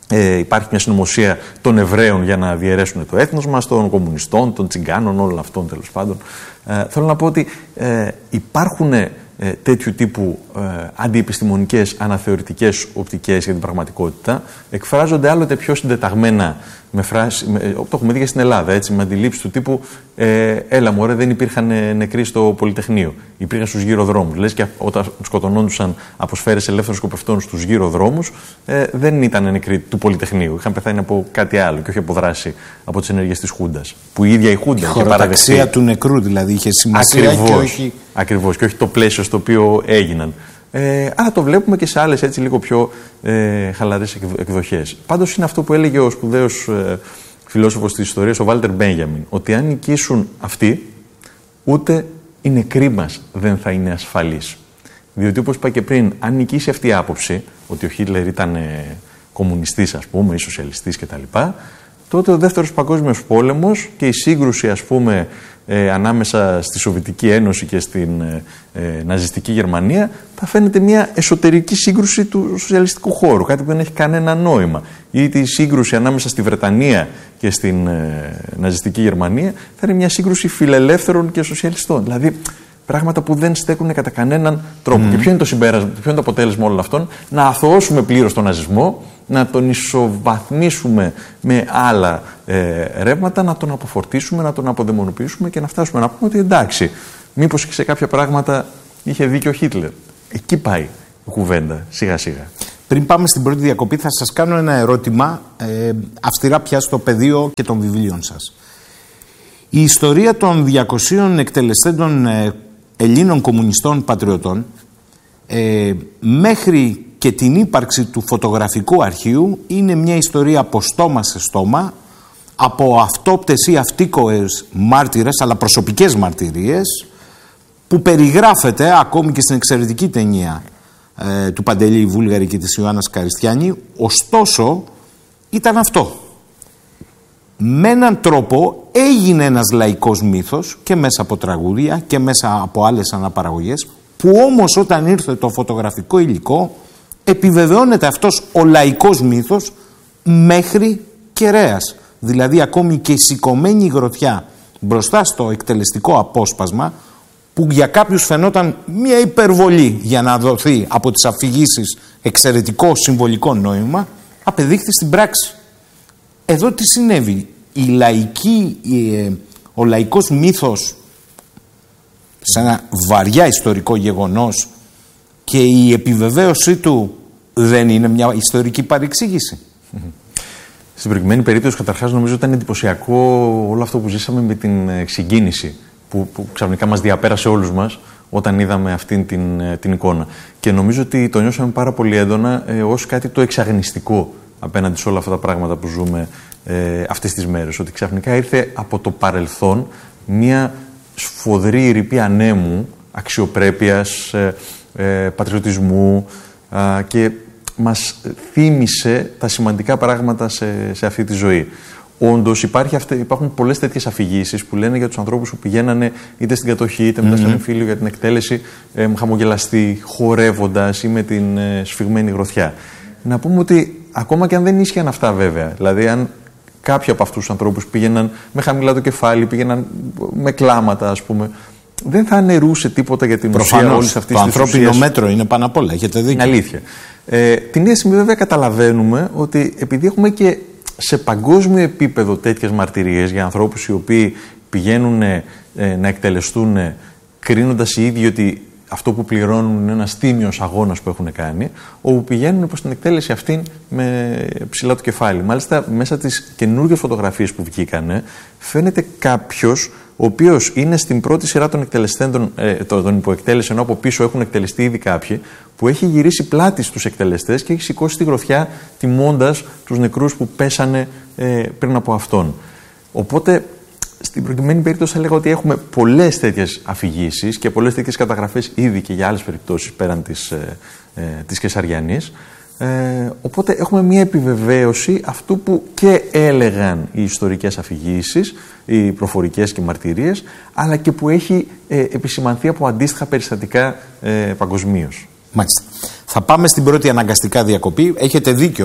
Speaker 2: Ε, υπάρχει μια συνωμοσία των Εβραίων για να διαιρέσουν το έθνος μας, των κομμουνιστών, των τσιγκάνων, όλων αυτών τέλος πάντων. Ε, θέλω να πω ότι ε, υπάρχουν ε, τέτοιου τύπου ε, αντιεπιστημονικές, αναθεωρητικές οπτικές για την πραγματικότητα. Εκφράζονται άλλοτε πιο συντεταγμένα με φράση, με, το έχουμε δει και στην Ελλάδα, έτσι, με αντιλήψεις του τύπου ε, έλα μωρέ, δεν υπήρχαν νεκροί στο Πολυτεχνείο, υπήρχαν στους γύρω δρόμους. Λες και όταν σκοτωνόντουσαν από σφαίρες ελεύθερων σκοπευτών στους γύρω δρόμους, ε, δεν ήταν νεκροί του Πολυτεχνείου, είχαν πεθάνει από κάτι άλλο και όχι από δράση από τις ενέργειες της Χούντας. Που η ίδια η Χούντα είχε παραδεχθεί. Η
Speaker 1: του νεκρού δηλαδή είχε σημασία.
Speaker 2: Ακριβώς,
Speaker 1: και όχι...
Speaker 2: ακριβώς, και όχι το πλαίσιο στο οποίο έγιναν. Ε, αλλά το βλέπουμε και σε άλλες έτσι λίγο πιο ε, χαλαρές εκδοχές. Πάντως είναι αυτό που έλεγε ο σπουδαίος ε, φιλόσοφος της ιστορίας, ο Βάλτερ Μπένιαμιν, ότι αν νικήσουν αυτοί, ούτε οι νεκροί μας δεν θα είναι ασφαλείς. Διότι όπως είπα και πριν, αν νικήσει αυτή η άποψη, ότι ο Χίτλερ ήταν ε, κομμουνιστής ας πούμε ή σοσιαλιστής κτλ., τότε ο Δεύτερος Παγκόσμιος Πόλεμος και η σύγκρουση ας πούμε ε, ανάμεσα στη Σοβιετική Ένωση και στην ε, ε, ναζιστική Γερμανία θα φαίνεται μια εσωτερική σύγκρουση του σοσιαλιστικού χώρου, κάτι που δεν έχει κανένα νόημα. Ή τη σύγκρουση ανάμεσα στη Βρετανία και στην ε, ναζιστική Γερμανία θα είναι μια σύγκρουση φιλελεύθερων και σοσιαλιστών. Δηλαδή πράγματα που δεν στέκουν κατά κανέναν τρόπο. Mm. Και ποιο είναι το συμπέρασμα, ποιο είναι το αποτέλεσμα όλων αυτών? Να αθωώσουμε πλήρως τον ναζισμό, να τον ισοβαθμίσουμε με άλλα ε, ρεύματα, να τον αποφορτίσουμε, να τον αποδαιμονοποιήσουμε και να φτάσουμε να πούμε ότι εντάξει, μήπως και σε κάποια πράγματα είχε δίκιο ο Χίτλερ. Εκεί πάει η κουβέντα, σιγά σιγά.
Speaker 1: Πριν πάμε στην πρώτη διακοπή, θα σας κάνω ένα ερώτημα ε, αυστηρά πια στο πεδίο και των βιβλίων σας. Η ιστορία των διακοσίων εκτελεστέντων ε, Ελλήνων κομμουνιστών πατριωτών ε, μέχρι και την ύπαρξη του φωτογραφικού αρχείου είναι μια ιστορία από στόμα σε στόμα, από αυτόπτες ή αυτίκοες μάρτυρες, αλλά προσωπικές μαρτυρίες, που περιγράφεται ακόμη και στην εξαιρετική ταινία ε, του Παντελή Βούλγαρη και της Ιωάννας Καριστιάνη. Ωστόσο ήταν αυτό. Με έναν τρόπο έγινε ένας λαϊκός μύθος και μέσα από τραγούδια και μέσα από άλλες αναπαραγωγές, που όμως όταν ήρθε το φωτογραφικό υλικό επιβεβαιώνεται αυτός ο λαϊκός μύθος μέχρι κεραίας. Δηλαδή ακόμη και η σηκωμένη γροθιά μπροστά στο εκτελεστικό απόσπασμα, που για κάποιους φαινόταν μια υπερβολή για να δοθεί από τις αφηγήσεις εξαιρετικό συμβολικό νόημα, απεδείχθη στην πράξη. Εδώ τι συνέβη? Η λαϊκή, ο λαϊκός μύθος σε ένα βαριά ιστορικό γεγονός και η επιβεβαίωσή του δεν είναι μια ιστορική παρεξήγηση?
Speaker 2: Στην προηγουμένη περίπτωση, καταρχάς, νομίζω ότι ήταν εντυπωσιακό όλο αυτό που ζήσαμε με την συγκίνηση που, που ξαφνικά μας διαπέρασε όλους μας όταν είδαμε αυτήν την, την εικόνα. Και νομίζω ότι το νιώσαμε πάρα πολύ έντονα ε, ως κάτι το εξαγνιστικό απέναντι σε όλα αυτά τα πράγματα που ζούμε ε, αυτές τις μέρες. Ότι ξαφνικά ήρθε από το παρελθόν μια σφοδρή ρηπή ανέμου, αξιοπρέπειας, ε, ε, πατριωτισμού ε, και μας θύμισε τα σημαντικά πράγματα σε, σε αυτή τη ζωή. Όντως υπάρχουν πολλές τέτοιες αφηγήσεις που λένε για τους ανθρώπους που πηγαίνανε είτε στην κατοχή είτε μετά mm-hmm. στον εμφύλιο για την εκτέλεση ε, χαμογελαστοί, χορεύοντας ή με την ε, σφιγμένη γροθιά. Να πούμε ότι ακόμα και αν δεν ίσχυαν αυτά βέβαια, δηλαδή αν κάποιοι από αυτούς τους ανθρώπους πήγαιναν με χαμηλά το κεφάλι, πήγαιναν με κλάματα ας πούμε, δεν θα αναιρούσε τίποτα για την
Speaker 1: Προφανώς,
Speaker 2: ουσία όλης αυτής
Speaker 1: της
Speaker 2: της
Speaker 1: ουσίας. Το ανθρώπινο
Speaker 2: ουσίας.
Speaker 1: μέτρο είναι πάνω απ' όλα, έχετε δίκιο.
Speaker 2: Είναι αλήθεια. Ε, την ίδια στιγμή βέβαια καταλαβαίνουμε ότι επειδή έχουμε και σε παγκόσμιο επίπεδο τέτοιες μαρτυρίες για ανθρώπους οι οποίοι πηγαίνουν ε, να εκτελεστούν κρίνοντας οι ίδιοι ότι αυτό που πληρώνουν είναι ένας τίμιος αγώνας που έχουν κάνει, όπου πηγαίνουν προς την εκτέλεση αυτήν με ψηλά το κεφάλι. Μάλιστα, μέσα στις καινούργιες φωτογραφίες που βγήκανε, φαίνεται κάποιος ο οποίος είναι στην πρώτη σειρά των εκτελεστέντων, ε, των υποεκτέλεση, ενώ από πίσω έχουν εκτελεστεί ήδη κάποιοι, που έχει γυρίσει πλάτη στους εκτελεστές και έχει σηκώσει τη γροθιά τιμώντας τους νεκρούς που πέσανε ε, πριν από αυτόν. Οπότε, στην προκειμένη περίπτωση θα έλεγα ότι έχουμε πολλές τέτοιες αφηγήσεις και πολλές τέτοιες καταγραφές ήδη και για άλλες περιπτώσεις πέραν της, ε, ε, της Κεσαριανής. Ε, οπότε έχουμε μια επιβεβαίωση αυτού που και έλεγαν οι ιστορικές αφηγήσεις, οι προφορικές και οι μαρτυρίες, αλλά και που έχει ε, επισημανθεί από αντίστοιχα περιστατικά ε, παγκοσμίως.
Speaker 1: Μάλιστα. Θα πάμε στην πρώτη αναγκαστικά διακοπή. Έχετε δίκιο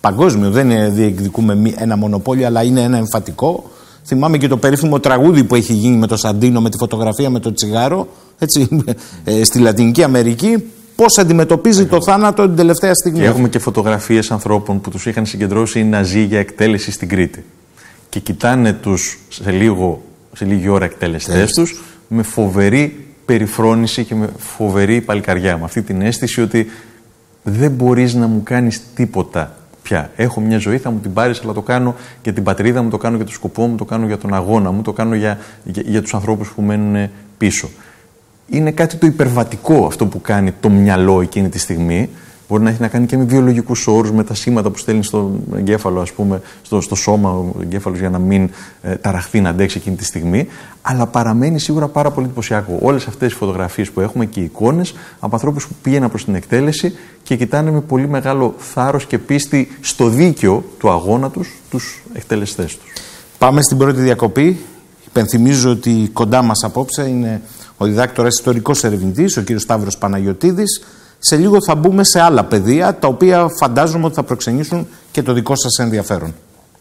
Speaker 1: παγκόσμιο, δεν διεκδικούμε ένα μονοπόλιο, αλλά είναι ένα εμφατικό. Θυμάμαι και το περίφημο τραγούδι που έχει γίνει με το Σαντίνο, με τη φωτογραφία με το τσιγάρο, έτσι, στη Λατινική Αμερική. Πώς αντιμετωπίζει το θάνατο την τελευταία στιγμή.
Speaker 2: Και έχουμε και φωτογραφίες ανθρώπων που τους είχαν συγκεντρώσει οι Ναζί για εκτέλεση στην Κρήτη. Και κοιτάνε τους σε, λίγο, σε λίγη ώρα εκτελεστές τους με φοβερή περιφρόνηση και με φοβερή παλικαριά. Με αυτή την αίσθηση ότι δεν μπορείς να μου κάνεις τίποτα πια. Έχω μια ζωή, θα μου την πάρεις, αλλά το κάνω για την πατρίδα μου, το κάνω για τον σκοπό μου, το κάνω για τον αγώνα μου, το κάνω για, για, για τους ανθρώπους που μένουν πίσω. Είναι κάτι το υπερβατικό αυτό που κάνει το μυαλό εκείνη τη στιγμή. Μπορεί να έχει να κάνει και με βιολογικούς όρους, με τα σήματα που στέλνει στον εγκέφαλο, ας πούμε, στο, στο σώμα ο εγκέφαλος για να μην ε, ταραχθεί, να αντέξει εκείνη τη στιγμή. Αλλά παραμένει σίγουρα πάρα πολύ εντυπωσιακό. Όλες αυτές οι φωτογραφίες που έχουμε και οι εικόνες από ανθρώπους που πήγαιναν προς την εκτέλεση και κοιτάνε με πολύ μεγάλο θάρρος και πίστη στο δίκαιο του αγώνα τους τους εκτελεστές τους.
Speaker 1: Πάμε στην πρώτη διακοπή. Υπενθυμίζω ότι κοντά μας απόψε είναι ο διδάκτορας ιστορικός ερευνητής, ο κ. Σταύρος Παναγιωτίδης. Σε λίγο θα μπούμε σε άλλα πεδία, τα οποία φαντάζομαι ότι θα προξενήσουν και το δικό σας ενδιαφέρον.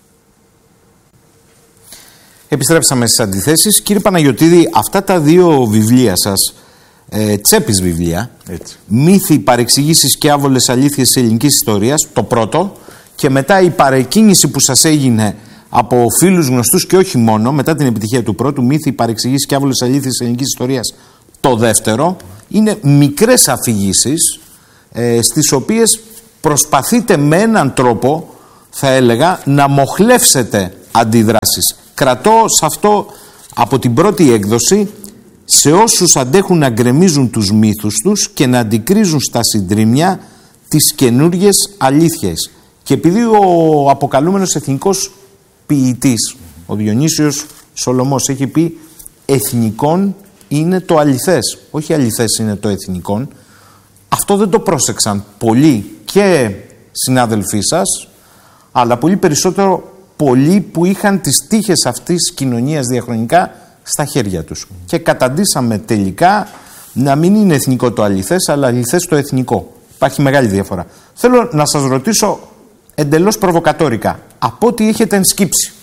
Speaker 1: Επιστρέψαμε στις αντιθέσεις. Κύριε Παναγιωτίδη, αυτά τα δύο βιβλία σας, ε, τσέπης βιβλία,
Speaker 2: Έτσι.
Speaker 1: Μύθοι, παρεξηγήσεις και άβολες αλήθειες της ελληνικής ιστορίας, το πρώτο, και μετά η παρεκκίνηση που σας έγινε από φίλους γνωστούς και όχι μόνο, μετά την επιτυχία του πρώτου, Μύθοι, παρεξηγήσεις και άβολες αλήθειες της ελληνικής ιστορίας, το δεύτερο, είναι μικρές αφηγήσεις ε, στις οποίες προσπαθείτε με έναν τρόπο, θα έλεγα, να μοχλεύσετε αντιδράσεις. Κρατώ σε αυτό από την πρώτη έκδοση, σε όσους αντέχουν να γκρεμίζουν τους μύθους τους και να αντικρίζουν στα συντρίμμια τις καινούριες αλήθειες. Και επειδή ο αποκαλούμενος εθνικός ποιητής, ο Διονύσιος Σολωμός, έχει πει εθνικών είναι το αληθές, όχι αληθές είναι το εθνικών, αυτό δεν το πρόσεξαν πολλοί και συνάδελφοί σας, αλλά πολύ περισσότερο πολλοί που είχαν τις τύχες αυτής της κοινωνίας διαχρονικά στα χέρια τους. Και καταντήσαμε τελικά να μην είναι εθνικό το αληθές, αλλά αληθές το εθνικό. Υπάρχει μεγάλη διαφορά. Θέλω να σας ρωτήσω εντελώς προβοκατόρικα, από ό,τι έχετε ενσκύψει,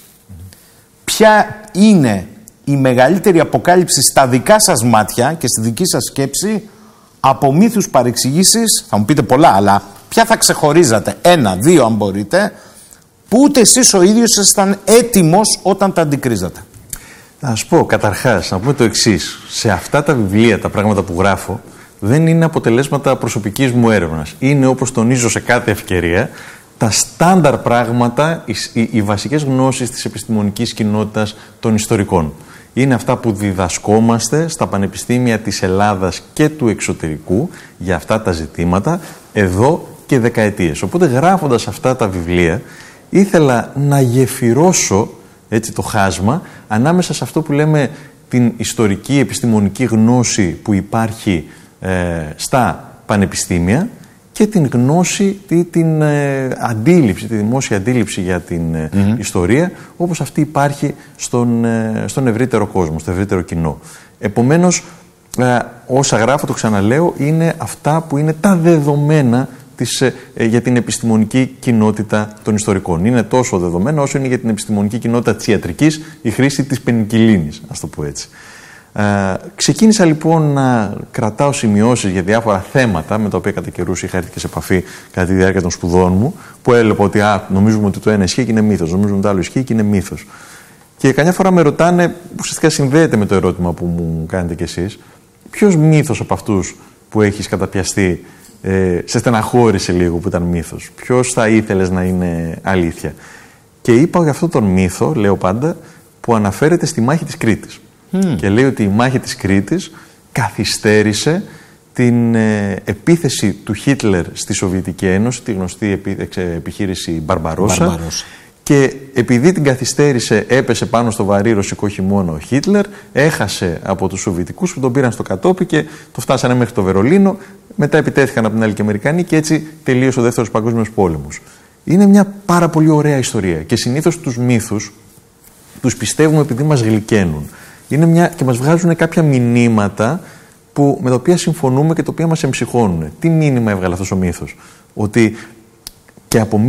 Speaker 1: ποια είναι η μεγαλύτερη αποκάλυψη στα δικά σας μάτια και στη δική σας σκέψη από μύθους, παρεξηγήσεις, θα μου πείτε πολλά, αλλά ποια θα ξεχωρίζατε, ένα, δύο αν μπορείτε, που ούτε εσείς ο ίδιος ήσασταν έτοιμος όταν τα αντικρίζατε.
Speaker 2: Να σας πω καταρχάς, να πούμε το εξής. Σε αυτά τα βιβλία, τα πράγματα που γράφω, δεν είναι αποτελέσματα προσωπικής μου έρευνας. Είναι, όπως τονίζω σε κάθε ευκαιρία, τα στάνταρ πράγματα, οι, οι, οι βασικές γνώσεις της επιστημονικής κοινότητας των ιστορικών. Είναι αυτά που διδασκόμαστε στα πανεπιστήμια της Ελλάδας και του εξωτερικού για αυτά τα ζητήματα εδώ και δεκαετίες. Οπότε γράφοντας αυτά τα βιβλία ήθελα να γεφυρώσω έτσι, το χάσμα ανάμεσα σε αυτό που λέμε την ιστορική επιστημονική γνώση που υπάρχει ε, στα πανεπιστήμια και την γνώση, τη, την ε, αντίληψη, τη δημόσια αντίληψη για την ε, mm-hmm. ιστορία, όπως αυτή υπάρχει στον, ε, στον ευρύτερο κόσμο, στο ευρύτερο κοινό. Επομένως, ε, όσα γράφω, το ξαναλέω, είναι αυτά που είναι τα δεδομένα της, ε, για την επιστημονική κοινότητα των ιστορικών. Είναι τόσο δεδομένα όσο είναι για την επιστημονική κοινότητα της ιατρικής η χρήση της πενικυλίνης, ας το πω έτσι. Uh, ξεκίνησα λοιπόν να κρατάω σημειώσεις για διάφορα θέματα με τα οποία κατά καιρούς είχα έρθει και σε επαφή κατά τη διάρκεια των σπουδών μου, που έλεγα ότι α, νομίζουμε ότι το ένα ισχύει και είναι μύθος, νομίζουμε ότι το άλλο ισχύει και είναι μύθος. Και καμιά φορά με ρωτάνε, ουσιαστικά συνδέεται με το ερώτημα που μου κάνετε κι εσείς, ποιος μύθος από αυτούς που έχεις καταπιαστεί ε, σε στεναχώρησε λίγο που ήταν μύθος, ποιος θα ήθελες να είναι αλήθεια. Και είπα για αυτόν τον μύθο, λέω πάντα, που αναφέρεται στη μάχη της Κρήτης. Mm. Και λέει ότι η μάχη της Κρήτης καθυστέρησε την ε, επίθεση του Χίτλερ στη Σοβιετική Ένωση, τη γνωστή επί, ε, επιχείρηση Μπαρμπαρόσα. Και επειδή την καθυστέρησε, έπεσε πάνω στο βαρύ ρωσικό χειμώνα ο Χίτλερ, έχασε από τους Σοβιετικούς που τον πήραν στο κατόπι και το φτάσανε μέχρι το Βερολίνο. Μετά επιτέθηκαν από την άλλη και Αμερικανοί και έτσι τελείωσε ο Δεύτερος Παγκόσμιος Πόλεμος. Είναι μια πάρα πολύ ωραία ιστορία και συνήθως τους μύθους τους πιστεύουμε επειδή μας γλυκαίνουν. Είναι μια, και μας βγάζουν κάποια μηνύματα που, με τα οποία συμφωνούμε και τα οποία μας εμψυχώνουν. Τι μήνυμα έβγαλε αυτός ο μύθος? Ότι και από μια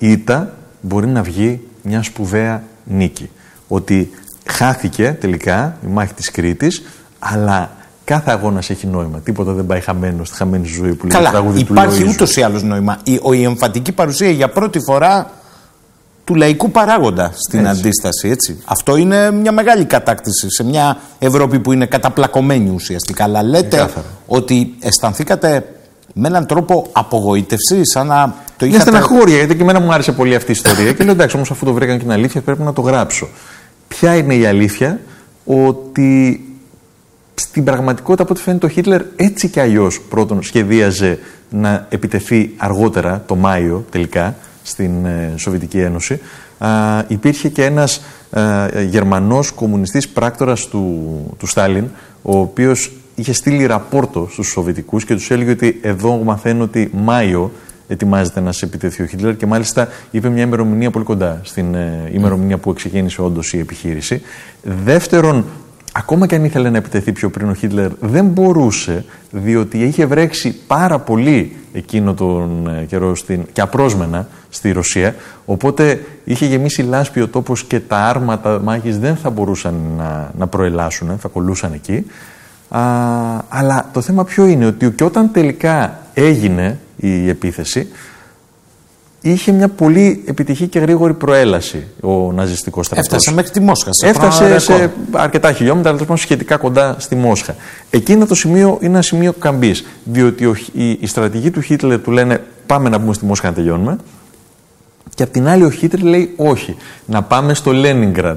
Speaker 2: ήττα μπορεί να βγει μια σπουδαία νίκη. Ότι χάθηκε τελικά η μάχη της Κρήτης, αλλά κάθε αγώνας έχει νόημα. Τίποτα δεν πάει χαμένο στη χαμένη ζωή που λέει το τραγούδι του Λοΐζου. Υπάρχει
Speaker 1: ούτως ή άλλως νόημα. Η, η εμφατική παρουσία για πρώτη φορά του λαϊκού παράγοντα στην έτσι. αντίσταση. Έτσι. Αυτό είναι μια μεγάλη κατάκτηση σε μια Ευρώπη που είναι καταπλακωμένη ουσιαστικά. Αλλά λέτε Εκάθαρα. ότι αισθανθήκατε με έναν τρόπο απογοήτευση, σαν να το είχατε...
Speaker 2: Είναι στεναχώρια, γιατί και εμένα μου άρεσε πολύ αυτή η ιστορία. Και λέω εντάξει, όμως αφού το βρήκαν και είναι αλήθεια, πρέπει να το γράψω. Ποια είναι η αλήθεια? Ότι στην πραγματικότητα, από ό,τι φαίνεται, ο Χίτλερ έτσι κι αλλιώς πρώτον σχεδίαζε να επιτεθεί αργότερα, το Μάιο τελικά, στην ε, Σοβιετική Ένωση. Α, υπήρχε και ένας ε, Γερμανός κομμουνιστής πράκτορας του, του Στάλιν, ο οποίος είχε στείλει ραπόρτο στους Σοβιετικούς και τους έλεγε ότι εδώ μαθαίνω ότι Μάιο ετοιμάζεται να σε επιτεθεί ο Χίτλερ, και μάλιστα είπε μια ημερομηνία πολύ κοντά στην ε, ημερομηνία που ξεκίνησε όντως η επιχείρηση. Δεύτερον, ακόμα και αν ήθελε να επιτεθεί πιο πριν ο Χίτλερ, δεν μπορούσε, διότι είχε βρέξει πάρα πολύ εκείνο τον καιρό στην, και απρόσμενα στη Ρωσία, οπότε είχε γεμίσει λάσπη ο τόπος και τα άρματα μάχης δεν θα μπορούσαν να, να προελάσουν, θα κολλούσαν εκεί. Α, αλλά το θέμα ποιο είναι? Ότι και όταν τελικά έγινε η επίθεση, είχε μια πολύ επιτυχή και γρήγορη προέλαση ο ναζιστικός στρατός.
Speaker 1: Έφτασε μέχρι τη Μόσχα. Σε
Speaker 2: Έφτασε σε αρκετά χιλιόμετρα, αλλά σχετικά κοντά στη Μόσχα. Εκείνο το σημείο είναι ένα σημείο καμπής, διότι ο, η, η στρατηγοί του Χίτλερ του λένε πάμε να μπούμε στη Μόσχα να τελειώνουμε, και απ' την άλλη ο Χίτλερ λέει όχι, να πάμε στο Λένινγκραντ.